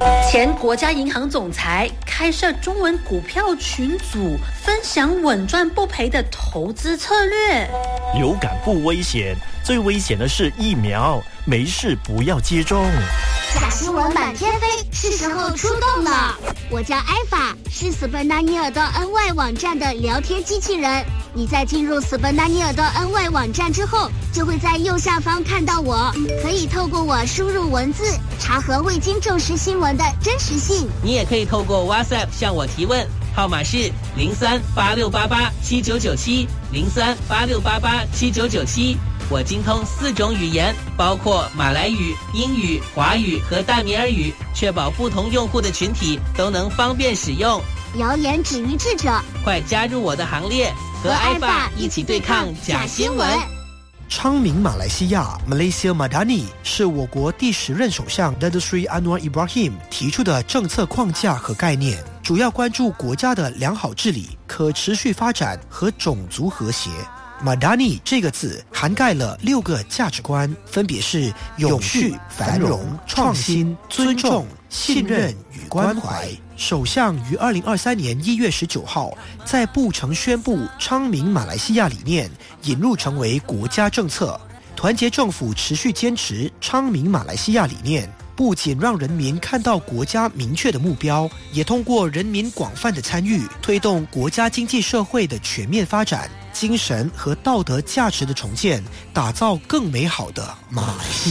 前国家银行总裁开设中文股票群组，分享稳赚不赔的投资策略。 流感不危险，最危险的是疫苗，没事不要接种。 假新闻满天飞，是时候出动了。我叫艾法，是斯本纳尼尔的 NY 网站的聊天机器人。你在进入斯本纳尼尔的 NY 网站之后，就会在右下方看到我，可以透过我输入文字，查核未经证实新闻的真实性。 你也可以透过 WhatsApp 向我提问，号码是0386887997，0386887997。我精通4种语言，包括马来语、英语、华语和淡米尔语，确保不同用户的群体都能方便使用。 谣言止于智者， 快加入我的行列，和艾法一起对抗假新闻。 昌明马来西亚 Malaysia Madani 是我国第10任首相 Datuk Seri Anwar Ibrahim 提出的政策框架和概念，主要关注国家的良好治理、可持续发展和种族和谐。Madani 这个字涵盖了6个价值观，分别是永续、繁荣、创新、尊重、信任与关怀。首相于2023年1月19号在布城宣布昌明马来西亚理念引入成为国家政策，团结政府持续坚持昌明马来西亚理念，不仅让人民看到国家明确的目标，也通过人民广泛的参与，推动国家经济社会的全面发展，精神和道德价值的重建，打造更美好的马来西亚。